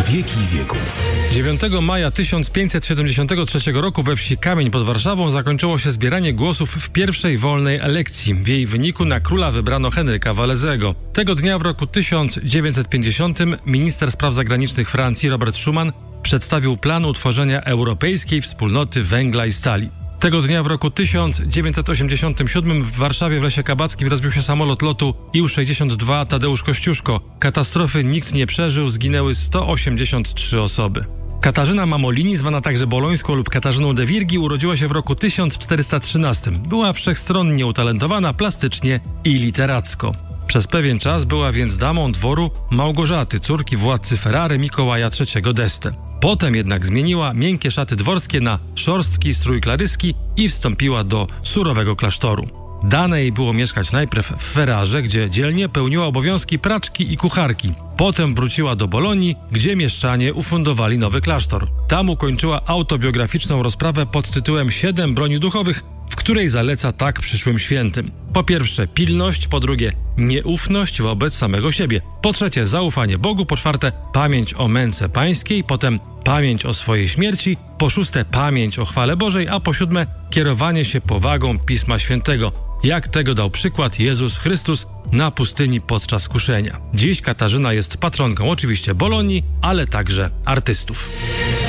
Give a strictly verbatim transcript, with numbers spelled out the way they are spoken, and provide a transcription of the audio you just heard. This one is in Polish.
wieki wieków. dziewiątego maja tysiąc pięćset siedemdziesiątego trzeciego roku we wsi Kamień pod Warszawą zakończyło się zbieranie głosów w pierwszej wolnej elekcji. W jej wyniku na króla wybrano Henryka Walezego. Tego dnia w roku tysiąc dziewięćset pięćdziesiątym minister spraw zagranicznych Francji Robert Schuman przedstawił plan utworzenia Europejskiej Wspólnoty Węgla i Stali. Tego dnia w roku tysiąc dziewięćset osiemdziesiątym siódmym w Warszawie w Lesie Kabackim rozbił się samolot lotu I U sześćdziesiąt dwa Tadeusz Kościuszko. Katastrofy nikt nie przeżył, zginęły sto osiemdziesiąt trzy osoby. Katarzyna Mamolini, zwana także Bolońską lub Katarzyną de Virgi, urodziła się w roku tysiąc czterysta trzynastym. Była wszechstronnie utalentowana plastycznie i literacko. Przez pewien czas była więc damą dworu Małgorzaty, córki władcy Ferrary Mikołaja trzeciego d'Este. Potem jednak zmieniła miękkie szaty dworskie na szorstki strój klaryski i wstąpiła do surowego klasztoru. Dane jej było mieszkać najpierw w Ferrarze, gdzie dzielnie pełniła obowiązki praczki i kucharki. Potem wróciła do Bolonii, gdzie mieszczanie ufundowali nowy klasztor. Tam ukończyła autobiograficzną rozprawę pod tytułem Siedem broni duchowych, w której zaleca tak przyszłym świętym. Po pierwsze pilność, po drugie nieufność wobec samego siebie, po trzecie zaufanie Bogu, po czwarte pamięć o męce pańskiej, potem pamięć o swojej śmierci, po szóste pamięć o chwale Bożej, a po siódme kierowanie się powagą Pisma Świętego, jak tego dał przykład Jezus Chrystus na pustyni podczas kuszenia. Dziś Katarzyna jest patronką oczywiście Bolonii, ale także artystów.